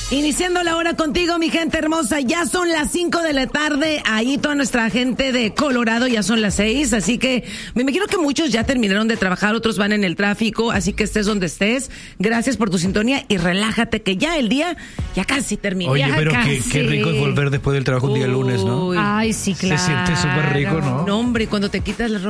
Iniciando la hora contigo, mi gente hermosa. Ya son las 5 de la tarde. Ahí toda nuestra gente de Colorado ya son las 6. Así que me imagino que muchos ya terminaron de trabajar, otros van en el tráfico. Así que estés donde estés. Gracias por tu sintonía y relájate que ya el día ya casi terminó. Oye, ya pero casi. qué rico es volver después del trabajo un día lunes, ¿no? Uy. Ay, sí, claro. Se siente súper rico, ¿no? No, hombre, cuando te quitas la ropa